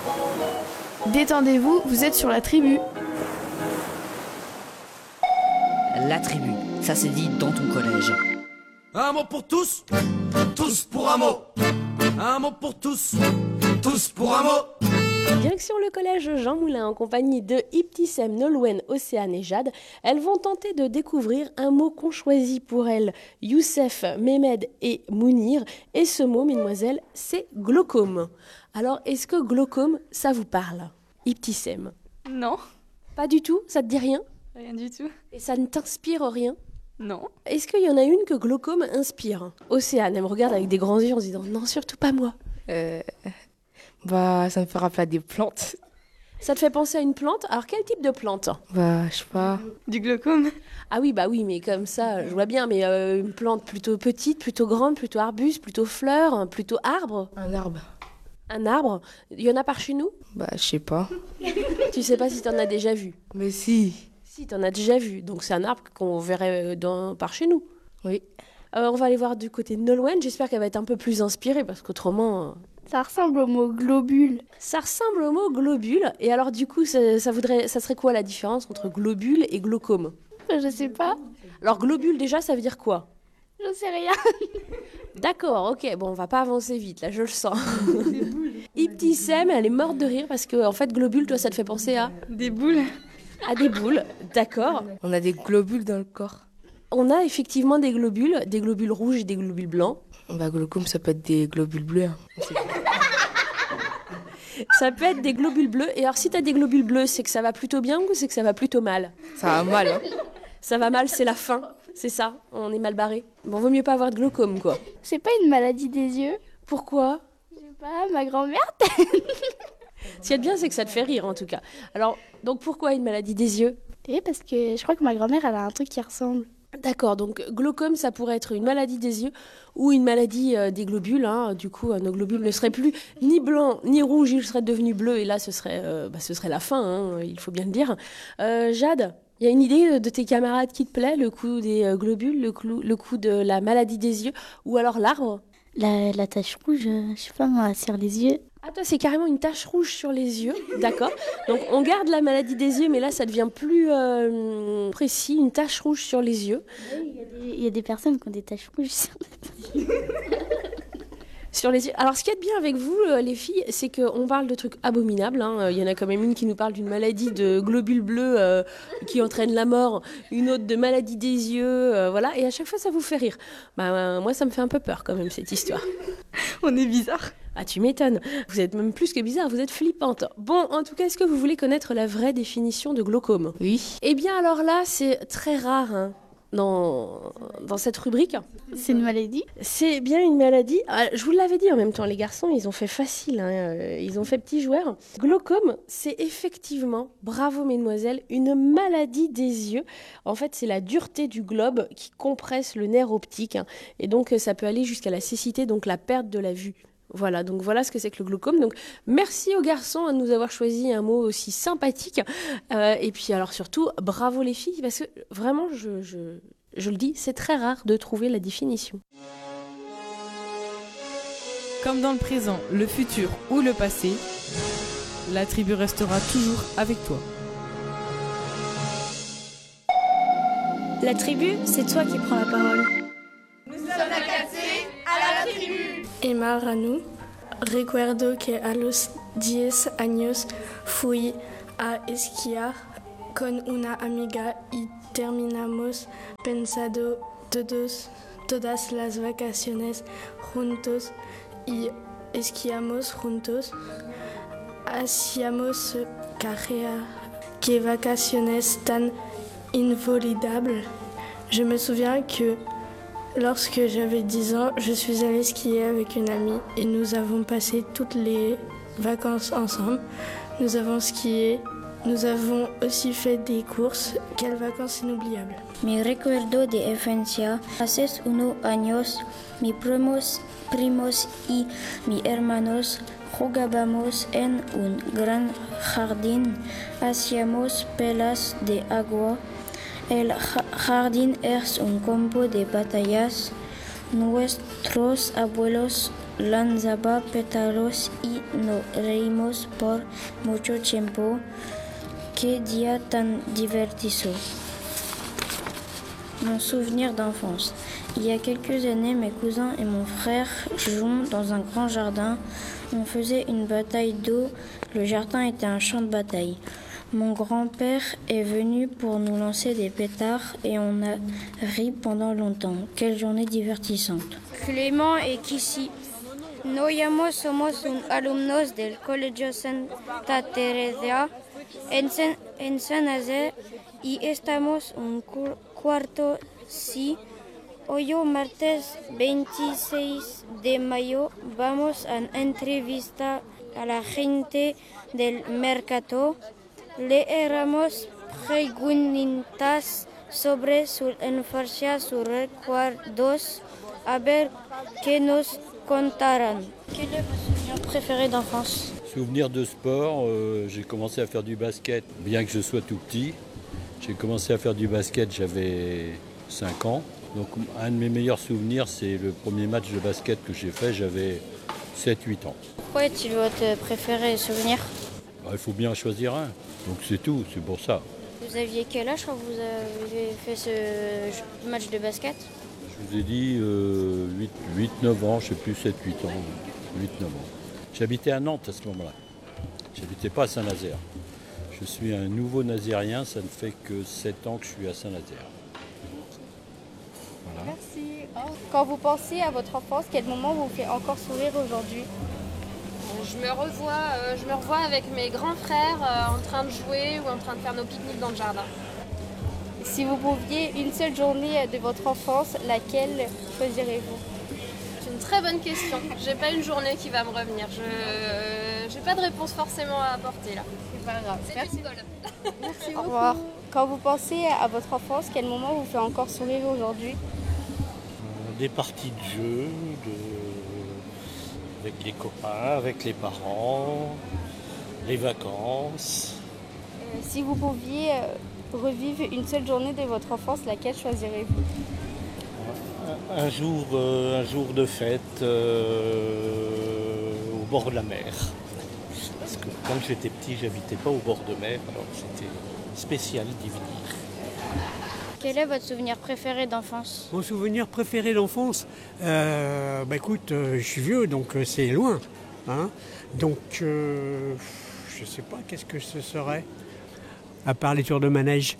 Détendez-vous, vous êtes sur la tribu. La tribu, ça se dit dans ton collège. Un mot pour tous, tous pour un mot. Un mot pour tous, tous pour un mot. Direction le collège Jean Moulin en compagnie de Ibtissem, Nolwenn, Océane et Jade. Elles vont tenter de découvrir un mot qu'ont choisi pour elles Youssef, Mehmed et Mounir. Et ce mot, mesdemoiselles, c'est glaucome. Alors, est-ce que glaucome, ça vous parle, Ibtissem? Non. Pas du tout? Ça te dit rien? Rien du tout. Et ça ne t'inspire rien? Non. Est-ce qu'il y en a une que glaucome inspire? Océane, elle me regarde avec des grands yeux en se disant « Non, surtout pas moi ». Ça me fait rappeler à des plantes. Ça te fait penser à une plante? Alors, quel type de plante? Je sais pas. Du glaucome? Ah oui, bah oui, mais comme ça, je vois bien, mais une plante plutôt petite, plutôt grande, plutôt arbuste, plutôt fleur, plutôt arbre? Un arbre. Un arbre? Il y en a par chez nous? Je sais pas. Tu sais pas si t'en as déjà vu? Mais si. Si, t'en as déjà vu. Donc c'est un arbre qu'on verrait par chez nous. Oui. On va aller voir du côté de Nolwenn. J'espère qu'elle va être un peu plus inspirée, parce qu'autrement... Ça ressemble au mot globule. Ça ressemble au mot globule. Et alors du coup, ça serait quoi la différence entre globule et glaucome? Je sais pas. Alors globule, déjà, ça veut dire quoi? Je sais rien. D'accord, ok, bon, on va pas avancer vite, là, je le sens. Ibtissem, elle est morte de rire parce que, en fait, globule, toi, ça te fait penser à? Des boules? À des boules, d'accord. On a des globules dans le corps. On a effectivement des globules rouges et des globules blancs. Glaucome, ça peut être des globules bleus. Ça peut être des globules bleus. Et alors, si t'as des globules bleus, c'est que ça va plutôt bien ou c'est que ça va plutôt mal? Ça va mal, hein. Ça va mal, c'est la fin. C'est ça, on est mal barré. Bon, vaut mieux pas avoir de glaucome, quoi. C'est pas une maladie des yeux? Pourquoi? Je sais pas, ma grand-mère. Ce qu'il y a de bien, c'est que ça te fait rire, en tout cas. Alors, donc pourquoi une maladie des yeux? Parce que je crois que ma grand-mère, elle a un truc qui ressemble. D'accord, donc glaucome, ça pourrait être une maladie des yeux ou une maladie des globules. Hein. Du coup, nos globules ne seraient plus ni blancs ni rouges, ils seraient devenus bleus. Et là, ce serait la fin, hein, il faut bien le dire. Jade, il y a une idée de tes camarades qui te plaît? Le coup des globules, le coup de la maladie des yeux ou alors l'arbre? La tache rouge, je sais pas moi, sur les yeux. Ah, toi, c'est carrément une tache rouge sur les yeux, d'accord. Donc, on garde la maladie des yeux, mais là, ça devient plus précis, une tache rouge sur les yeux. Il y a des personnes qui ont des taches rouges sur les yeux. Sur les yeux. Alors, ce qu'il y a de bien avec vous, les filles, c'est qu'on parle de trucs abominables. Hein. Il y en a quand même une qui nous parle d'une maladie de globules bleus qui entraîne la mort, une autre de maladie des yeux, voilà. Et à chaque fois, ça vous fait rire. Moi, ça me fait un peu peur quand même, cette histoire. On est bizarre. Ah, tu m'étonnes. Vous êtes même plus que bizarre, vous êtes flippante. Bon, en tout cas, est-ce que vous voulez connaître la vraie définition de glaucome? Oui. Eh bien, alors là, c'est très rare, hein, dans cette rubrique. C'est une maladie? C'est bien une maladie. Je vous l'avais dit en même temps, les garçons, ils ont fait facile, hein, ils ont fait petit joueur. Glaucome, c'est effectivement, bravo mesdemoiselles, une maladie des yeux. En fait, c'est la dureté du globe qui compresse le nerf optique. Hein, et donc, ça peut aller jusqu'à la cécité, donc la perte de la vue. Voilà, donc voilà ce que c'est que le glaucome. Donc merci aux garçons de nous avoir choisi un mot aussi sympathique. Et puis alors surtout, bravo les filles, parce que vraiment, je le dis, c'est très rare de trouver la définition. Comme dans le présent, le futur ou le passé, la tribu restera toujours avec toi. La tribu, c'est toi qui prends la parole. Nous sommes la cassée à la tribu. Emma Ranu, recuerdo que a los 10 años fui a esquiar con una amiga y terminamos pensando todas las vacaciones juntos y esquiamos juntos. Hacíamos carrera. Que vacaciones tan inolvidables. Je me souviens que lorsque j'avais 10 ans, je suis allée skier avec une amie et nous avons passé toutes les vacances ensemble. Nous avons skié, nous avons aussi fait des courses. Quelles vacances inoubliables. Mi recuerdo de infancia, hace unos años, mis primos y mis hermanos jugábamos en un gran jardín, hacíamos pelas de agua. El jardín es un campo de batallas. Nuestros abuelos lanzaban pétalos y nos reímos por mucho tiempo. Qué día tan divertido. Mon souvenir d'enfance. Il y a quelques années, mes cousins et mon frère jouent dans un grand jardin. On faisait une bataille d'eau. Le jardin était un champ de bataille. Mon grand-père est venu pour nous lancer des pétards et on a ri pendant longtemps. Quelle journée divertissante. Clément et Kissy. Nos llamos somos alumnos del Colegio Santa Teresa en Saint-Nazaire y estamos un cuarto C. Hoy martes 26 de mayo vamos a entrevistar a la gente del mercado. Le éramos preguntas sobre su infancia, sus recuerdos, a ver qué nos contarán. Quel est votre souvenir préféré d'enfance? Souvenir de sport, j'ai commencé à faire du basket, bien que je sois tout petit. J'ai commencé à faire du basket, j'avais 5 ans. Donc un de mes meilleurs souvenirs, c'est le premier match de basket que j'ai fait, j'avais 7-8 ans. Pourquoi est-il votre préféré souvenir? Il faut bien choisir un, donc c'est tout, c'est pour ça. Vous aviez quel âge quand vous avez fait ce match de basket? Je vous ai dit 8-9 ans, je sais plus, 7-8 ans, 8-9 ans. J'habitais à Nantes à ce moment-là, j'habitais pas à Saint-Nazaire. Je suis un nouveau nazérien, ça ne fait que 7 ans que je suis à Saint-Nazaire. Voilà. Merci. Quand vous pensez à votre enfance, quel moment vous fait encore sourire aujourd'hui? Je me revois avec mes grands frères en train de jouer ou en train de faire nos pique-niques dans le jardin. Si vous pouviez une seule journée de votre enfance, laquelle choisirez-vous? C'est une très bonne question. J'ai pas une journée qui va me revenir. J'ai pas de réponse forcément à apporter là. C'est pas grave. C'est Merci. Merci Au revoir. Quand vous pensez à votre enfance, quel moment vous fait encore sourire aujourd'hui? Des parties de jeu, avec les copains, avec les parents, les vacances. Si vous pouviez revivre une seule journée de votre enfance, laquelle choisirez-vous? Un jour de fête au bord de la mer. Parce que quand j'étais petit, j'habitais pas au bord de mer, alors c'était spécial d'y venir. Quel est votre souvenir préféré d'enfance? Mon souvenir préféré d'enfance, écoute, je suis vieux, donc c'est loin. Hein, donc, je sais pas, qu'est-ce que ce serait? À part les tours de manège.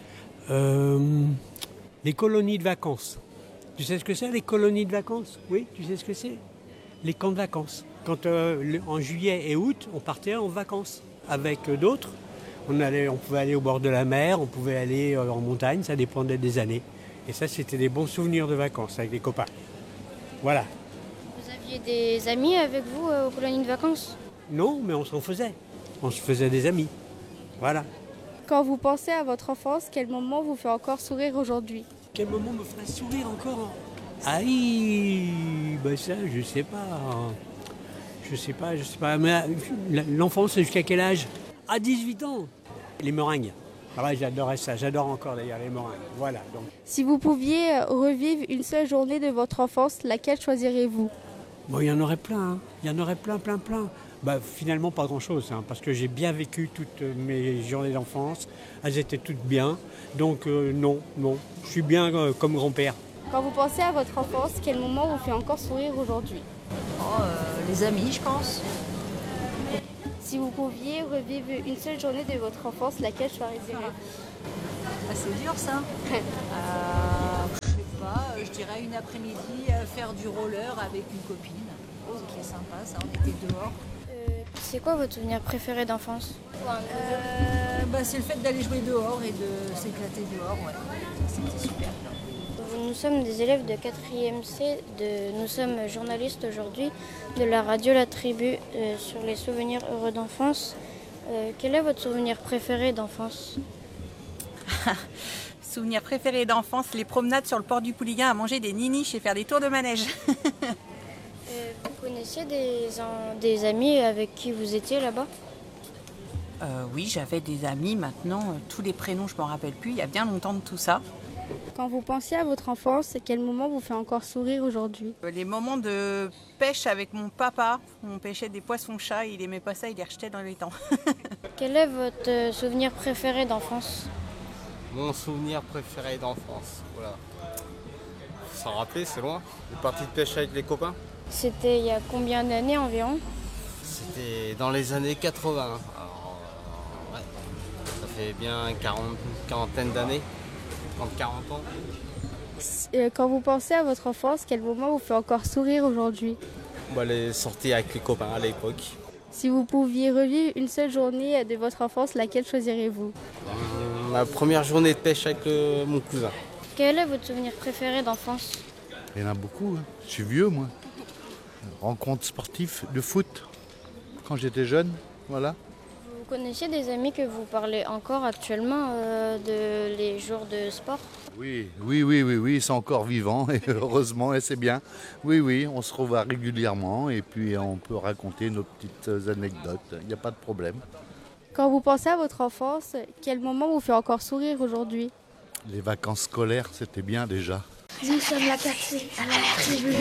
Les colonies de vacances. Tu sais ce que c'est, les colonies de vacances? Oui, tu sais ce que c'est? Les camps de vacances. Quand en juillet et août, on partait en vacances avec d'autres. On pouvait aller au bord de la mer, on pouvait aller en montagne, ça dépendait des années. Et ça, c'était des bons souvenirs de vacances avec des copains. Voilà. Vous aviez des amis avec vous aux colonies de vacances? Non, mais on s'en faisait. On se faisait des amis. Voilà. Quand vous pensez à votre enfance, quel moment vous fait encore sourire aujourd'hui? Quel moment me ferait sourire encore? Aïe, ça, je sais pas. Je sais pas. Mais l'enfance, c'est jusqu'à quel âge? À 18 ans. Les meringues. Ah ouais, j'adorais ça. J'adore encore d'ailleurs les meringues. Voilà. Donc. Si vous pouviez revivre une seule journée de votre enfance, laquelle choisirez-vous? Bon, il y en aurait plein. Hein. Il y en aurait plein. Finalement, pas grand-chose. Hein, parce que j'ai bien vécu toutes mes journées d'enfance. Elles étaient toutes bien. Donc non. Je suis bien comme grand-père. Quand vous pensez à votre enfance, quel moment vous fait encore sourire aujourd'hui? Les amis, je pense. Si vous pouviez revivre une seule journée de votre enfance, laquelle choisirez-vous? C'est dur ça. Je sais pas, je dirais une après-midi faire du roller avec une copine. Ce qui est sympa, ça, on était dehors. C'est quoi votre souvenir préféré d'enfance? C'est le fait d'aller jouer dehors et de s'éclater dehors, ouais. C'était super. Nous sommes des élèves de 4e C, nous sommes journalistes aujourd'hui de la radio La Tribu sur les souvenirs heureux d'enfance. Quel est votre souvenir préféré d'enfance? Souvenir préféré d'enfance, les promenades sur le port du Pouliguen à manger des niniches et faire des tours de manège. Vous connaissiez des amis avec qui vous étiez là-bas? Oui, j'avais des amis maintenant, tous les prénoms je ne m'en rappelle plus, il y a bien longtemps de tout ça. Quand vous pensez à votre enfance, quel moment vous fait encore sourire aujourd'hui? Les moments de pêche avec mon papa, on pêchait des poissons-chats, il aimait pas ça, il les rejetait dans l'étang. Quel est votre souvenir préféré d'enfance? Mon souvenir préféré d'enfance, voilà. Faut s'en rappeler, c'est loin. Une partie de pêche avec les copains. C'était il y a combien d'années environ? C'était dans les années 80. Alors, ouais, ça fait bien une quarantaine d'années, 30-40 ans. Quand vous pensez à votre enfance, quel moment vous fait encore sourire aujourd'hui? Les sorties avec les copains à l'époque. Si vous pouviez revivre une seule journée de votre enfance, laquelle choisirez-vous? Ma première journée de pêche avec mon cousin. Quel est votre souvenir préféré d'enfance? Il y en a beaucoup, hein. Je suis vieux moi. Rencontre sportive de foot quand j'étais jeune, voilà. Vous connaissez des amis que vous parlez encore actuellement de les jours de sport? Oui, ils sont encore vivants et heureusement et c'est bien. Oui, on se revoit régulièrement et puis on peut raconter nos petites anecdotes, il n'y a pas de problème. Quand vous pensez à votre enfance, quel moment vous fait encore sourire aujourd'hui? Les vacances scolaires, c'était bien déjà. Nous sommes la Catsé à la tribu.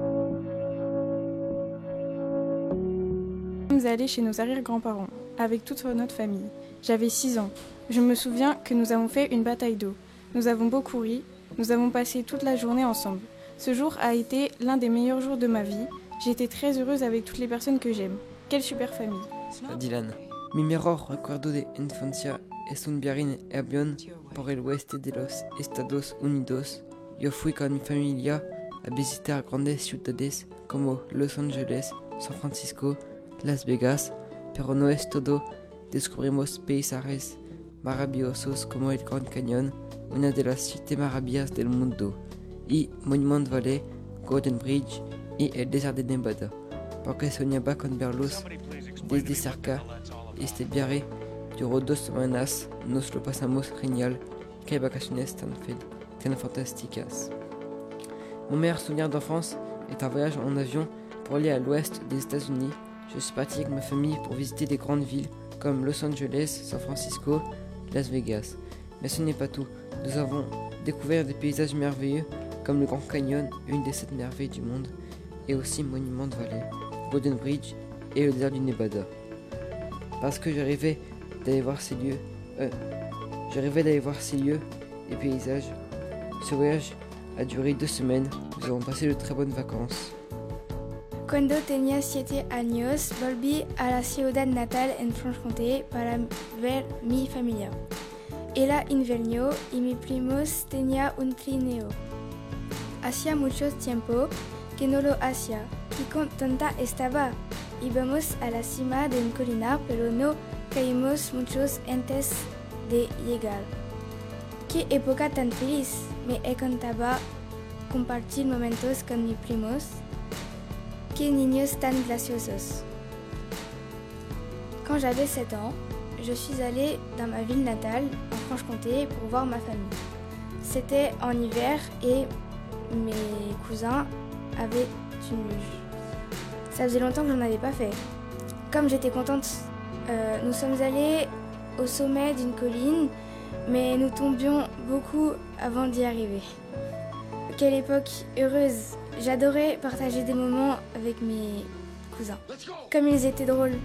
Nous sommes allés chez nos arrière-grands-parents, avec toute notre famille. J'avais 6 ans. Je me souviens que nous avons fait une bataille d'eau. Nous avons beaucoup ri, nous avons passé toute la journée ensemble. Ce jour a été l'un des meilleurs jours de ma vie. J'ai été très heureuse avec toutes les personnes que j'aime. Quelle super famille. Dylan. Mi mejor recuerdo de infancia es un viaje en avión por el oeste de los Estados Unidos. Yo fui con mi familia a visitar grandes ciudades como Los Angeles, San Francisco, Las Vegas, pero no es todo. Descubrimos paisajes maravillosos como el Grand Canyon, una de las 7 maravillas del mundo, y Monument Valley, Golden Bridge y el desierto de Nevada, porque soñaba con verlos desde cerca. Este viaje duró 2 semanas, nos lo pasamos genial, qué vacaciones tan fantásticas. Mon meilleur souvenir d'enfance est un voyage en avion pour aller à l'ouest des États-Unis. Je suis parti avec ma famille pour visiter des grandes villes comme Los Angeles, San Francisco, Las Vegas. Mais ce n'est pas tout. Nous avons découvert des paysages merveilleux comme le Grand Canyon, une des 7 merveilles du monde, et aussi Monument Valley, Golden Bridge et le désert du Nevada. Parce que je rêvais d'aller voir ces lieux, et paysages. Ce voyage a duré 2 semaines. Nous avons passé de très bonnes vacances. Cuando tenía 7 años, volví a la ciudad natal en Franche-Comté para ver mi familia. Era invierno y mis primos tenían un trineo. Hacía mucho tiempo que no lo hacía y contenta estaba. Íbamos a la cima de una colina, pero no caímos muchos antes de llegar. ¡Qué época tan feliz! Me encantaba compartir momentos con mis primos. ¡Qué niños tan graciosos! Quand j'avais 7 ans, je suis allée dans ma ville natale, en Franche-Comté, pour voir ma famille. C'était en hiver et mes cousins avaient une luge. Ça faisait longtemps que je n'en avais pas fait. Comme j'étais contente, nous sommes allés au sommet d'une colline, mais nous tombions beaucoup avant d'y arriver. Quelle époque heureuse! J'adorais partager des moments avec mes cousins. Comme ils étaient drôles.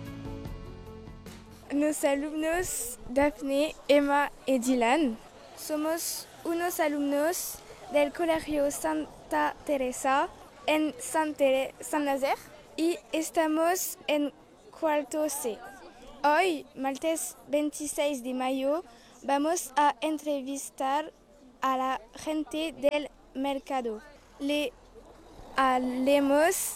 Nos alumnos Daphne, Emma y Dylan. Somos unos alumnos del Colegio Santa Teresa en San Nazaire y estamos en cuarto C. Hoy, martes 26 de mayo, vamos a entrevistar a la gente del mercado. Le haremos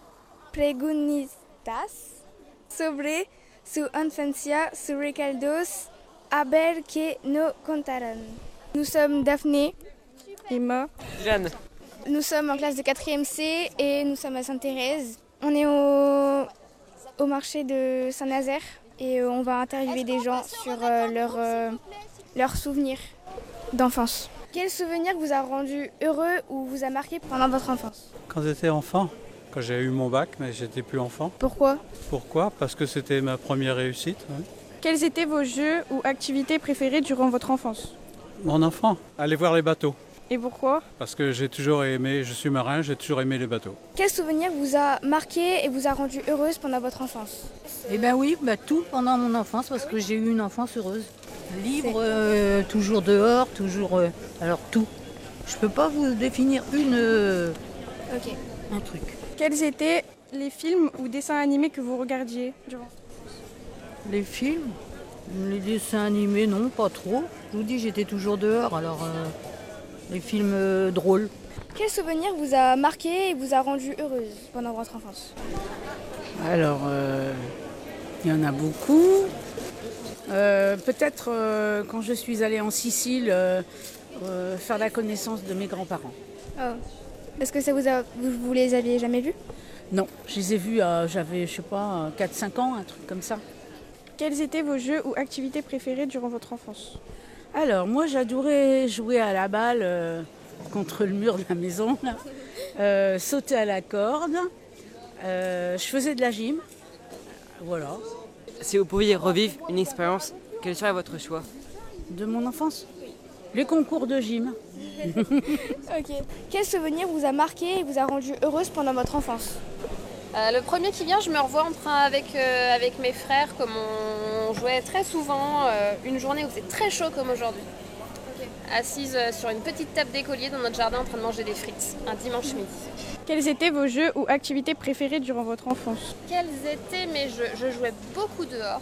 preguntas sobre su infancia, sus recuerdos, a ver qué nos contarán. Nous sommes Daphné, Emma, Jeanne. Nous sommes en classe de 4e C et nous sommes à Sainte-Thérèse. On est au marché de Saint-Nazaire et on va interviewer des gens sur leurs souvenirs d'enfance. Quel souvenir vous a rendu heureux ou vous a marqué pendant votre enfance? Quand j'étais enfant, quand j'ai eu mon bac, mais j'étais plus enfant. Pourquoi? Pourquoi? Parce que c'était ma première réussite. Ouais. Quels étaient vos jeux ou activités préférées durant votre enfance? Mon enfant, aller voir les bateaux. Et pourquoi? Parce que j'ai toujours aimé, je suis marin, j'ai toujours aimé les bateaux. Quel souvenir vous a marqué et vous a rendu heureuse pendant votre enfance? Eh bien oui, tout pendant mon enfance, parce que j'ai eu une enfance heureuse. Libre, toujours dehors, toujours... alors tout. Je peux pas vous définir un truc. Quels étaient les films ou dessins animés que vous regardiez durant? Les films, les dessins animés, non, pas trop. Je vous dis, j'étais toujours dehors, alors les films drôles. Quel souvenir vous a marqué et vous a rendu heureuse pendant votre enfance? Alors, il y en a beaucoup. Peut-être quand je suis allée en Sicile faire la connaissance de mes grands-parents. Oh. Est-ce que vous les aviez jamais vus? Non, je les ai vus, j'avais, 4-5 ans, un truc comme ça. Quels étaient vos jeux ou activités préférées durant votre enfance? Alors, moi, j'adorais jouer à la balle contre le mur de la maison, là. Sauter à la corde. Je faisais de la gym. Voilà. Si vous pouviez revivre une expérience, quel serait votre choix? De mon enfance? Les concours de gym. Ok. Quel souvenir vous a marqué et vous a rendu heureuse pendant votre enfance? Le premier qui vient, je me revois en train avec mes frères, comme on jouait très souvent, une journée où c'est très chaud comme aujourd'hui. Assise sur une petite table d'écolier dans notre jardin en train de manger des frites, un dimanche midi. Quels étaient vos jeux ou activités préférées durant votre enfance? Quels étaient mes jeux? Je jouais beaucoup dehors.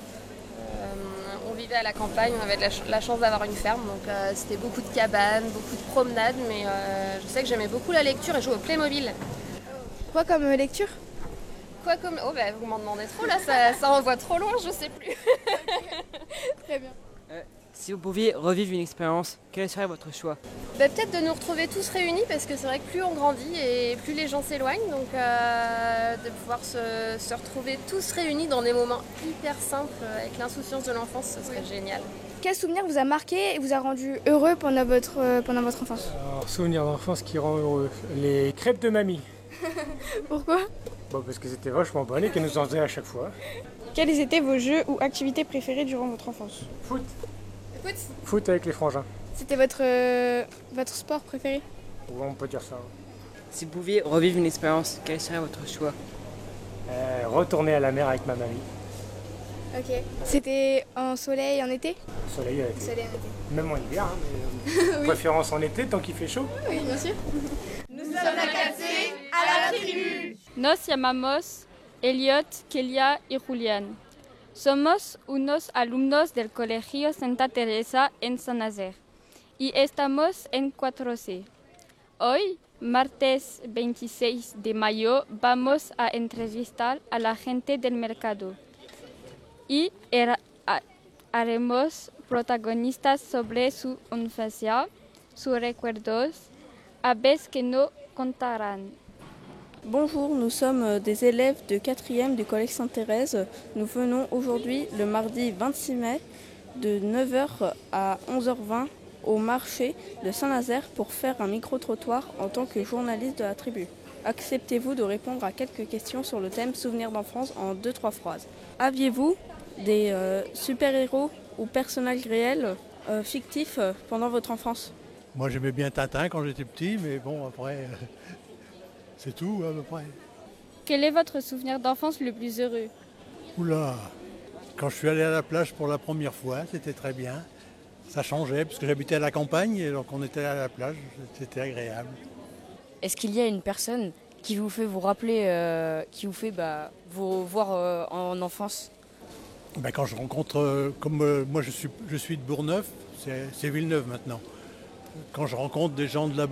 On vivait à la campagne, on avait la chance d'avoir une ferme, donc c'était beaucoup de cabanes, beaucoup de promenades, mais je sais que j'aimais beaucoup la lecture et jouer au Playmobil. Quoi comme lecture? Quoi comme... Oh bah vous m'en demandez trop là, ça envoie trop loin, je sais plus. Très bien. Si vous pouviez revivre une expérience, quel serait votre choix? Peut-être de nous retrouver tous réunis, parce que c'est vrai que plus on grandit et plus les gens s'éloignent, donc de pouvoir se retrouver tous réunis dans des moments hyper simples avec l'insouciance de l'enfance, ce serait génial. Quel souvenir vous a marqué et vous a rendu heureux pendant votre enfance? Alors, souvenir d'enfance qui rend heureux, les crêpes de mamie. Pourquoi? Parce que c'était vachement bon et qu'elle nous en faisait à chaque fois. Quels étaient vos jeux ou activités préférées durant votre enfance? Foot. Foot avec les frangins. C'était votre sport préféré? Ouais, on peut dire ça. Si vous pouviez revivre une expérience, quel serait votre choix? Retourner à la mer avec ma mamie. Ok. C'était en soleil en été? Soleil en été. Soleil en été. Même en hiver, mais Oui. préférence en été tant qu'il fait chaud. Oui, bien sûr. Nous sommes la Catsé à la tribu. Nos llamamos Elliot, Kelia y Julián. Somos unos alumnos del Colegio Santa Teresa en Saint-Nazaire y estamos en 4C. Hoy, martes 26 de mayo, vamos a entrevistar a la gente del mercado y haremos protagonistas sobre su infancia, sus recuerdos, aves que nos contarán. Bonjour, nous sommes des élèves de 4e du Collège Sainte-Thérèse. Nous venons aujourd'hui, le mardi 26 mai, de 9h à 11h20 au marché de Saint-Nazaire pour faire un micro-trottoir en tant que journaliste de la tribu. Acceptez-vous de répondre à quelques questions sur le thème Souvenirs d'enfance en 2-3 phrases. Aviez-vous des super-héros ou personnages réels fictifs pendant votre enfance? Moi j'aimais bien Tintin quand j'étais petit, mais bon après... C'est tout à peu près. Quel est votre souvenir d'enfance le plus heureux? Oula, quand je suis allé à la plage pour la première fois, c'était très bien. Ça changeait parce que j'habitais à la campagne et donc on était à la plage, c'était agréable. Est-ce qu'il y a une personne qui vous fait vous rappeler, qui vous fait vous voir en enfance? Quand je rencontre, comme moi je suis de Bourgneuf, c'est Villeneuve maintenant. Quand je rencontre des gens de là-bas,